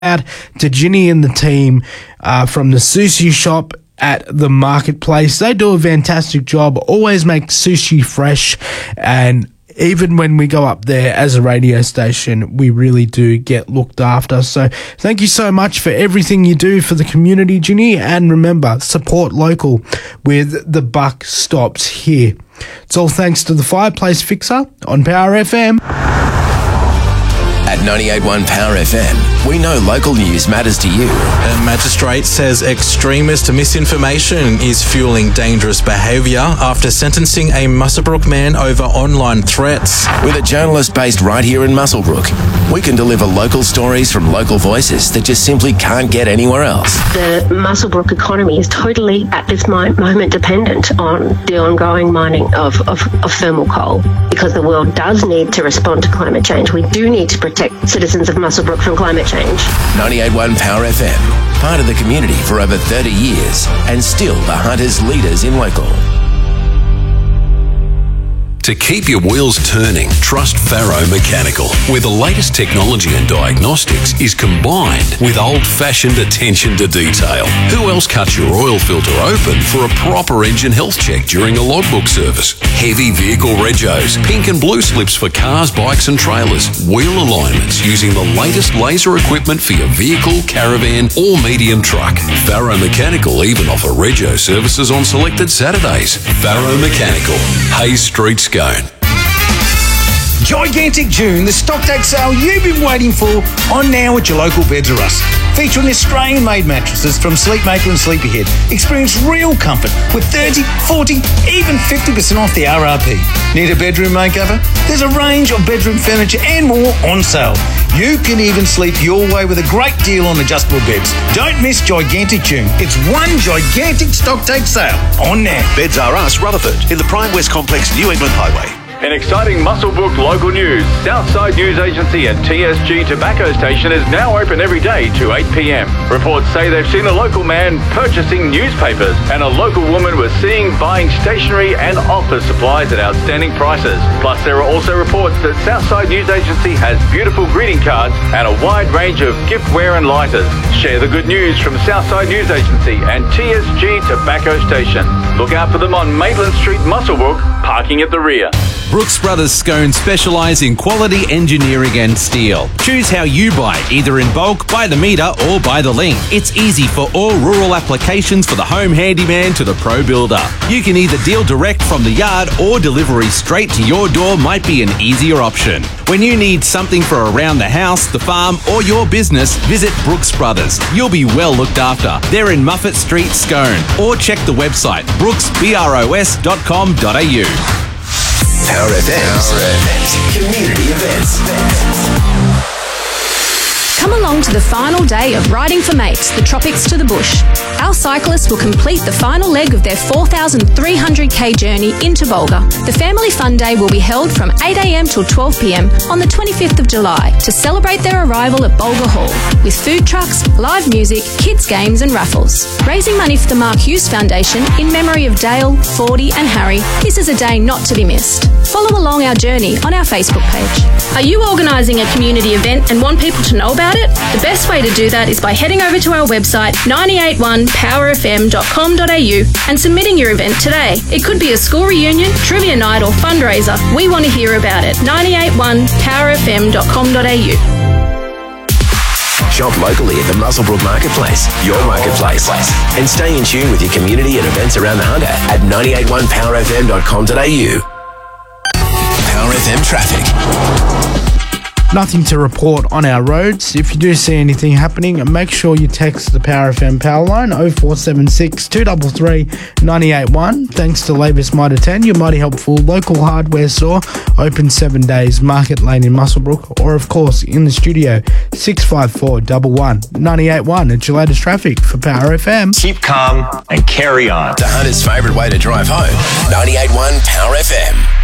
out to Ginny and the team from the sushi shop at the marketplace. They do a fantastic job, always make sushi fresh, and even when we go up there as a radio station, we really do get looked after. So thank you so much for everything you do for the community, Ginny, and remember, support local with the buck stops here. It's all thanks to the Fireplace Fixer on Power FM. At 98.1 Power FM, we know local news matters to you. A magistrate says extremist misinformation is fueling dangerous behaviour after sentencing a Muswellbrook man over online threats. With a journalist based right here in Muswellbrook, we can deliver local stories from local voices that just simply can't get anywhere else. The Muswellbrook economy is totally, at this moment, dependent on the ongoing mining of thermal coal, because the world does need to respond to climate change. We do need to protect citizens of Muswellbrook from climate change. 98.1 Power FM, part of the community for over 30 years, and still the Hunters leaders in local. To keep your wheels turning, trust Faro Mechanical, where the latest technology and diagnostics is combined with old-fashioned attention to detail. Who else cuts your oil filter open for a proper engine health check during a logbook service? Heavy vehicle regos, pink and blue slips for cars, bikes and trailers, wheel alignments using the latest laser equipment for your vehicle, caravan or medium truck. Faro Mechanical even offer rego services on selected Saturdays. Faro Mechanical, Hayes Street, Scone. Gigantic June, the stock take sale you've been waiting for, on now at your local Beds R Us. Featuring Australian-made mattresses from Sleepmaker and Sleepyhead. Experience real comfort with 30, 40, even 50% off the RRP. Need a bedroom makeover? There's a range of bedroom furniture and more on sale. You can even sleep your way with a great deal on adjustable beds. Don't miss Gigantic June. It's one gigantic stock take sale on now. Beds R Us, Rutherford, in the Prime West Complex, New England Highway. In exciting Muswellbrook local news, Southside News Agency and TSG Tobacco Station is now open every day to 8 p.m. Reports say they've seen a local man purchasing newspapers, and a local woman was seen buying stationery and office supplies at outstanding prices. Plus, there are also reports that Southside News Agency has beautiful greeting cards and a wide range of giftware and lighters. Share the good news from Southside News Agency and TSG Tobacco Station. Look out for them on Maitland Street, Muswellbrook, parking at the rear. Brooks Brothers Scone specialise in quality engineering and steel. Choose how you buy, either in bulk, by the metre or by the link. It's easy for all rural applications, for the home handyman to the pro builder. You can either deal direct from the yard or delivery straight to your door might be an easier option. When you need something for around the house, the farm or your business, visit Brooks Brothers. You'll be well looked after. They're in Muffet Street, Scone, or check the website brooksbros.com.au. Power FM's community events. Come along to the final day of Riding for Mates, the Tropics to the Bush. Our cyclists will complete the final leg of their 4,300k journey into Bulga. The Family Fun Day will be held from 8am till 12pm on the 25th of July to celebrate their arrival at Bulga Hall with food trucks, live music, kids' games and raffles. Raising money for the Mark Hughes Foundation in memory of Dale, Fordy and Harry, this is a day not to be missed. Follow along our journey on our Facebook page. Are you organising a community event and want people to know about it? The best way to do that is by heading over to our website 981powerfm.com.au and submitting your event today. It could be a school reunion, trivia night or fundraiser. We want to hear about it. 981powerfm.com.au. Shop locally at the Muswellbrook Marketplace, your marketplace. And stay in tune with your community and events around the Hunter at 981powerfm.com.au. Power FM traffic. Nothing to report on our roads. If you do see anything happening, make sure you text the Power FM power line 0476 233 981. Thanks to Labus Mitre 10, your mighty helpful local hardware store, open 7 days, Market Lane in Muswellbrook, or of course in the studio 654 11 981 at your latest traffic for Power FM. Keep calm and carry on. The Hunter's favourite way to drive home. 98.1 Power FM.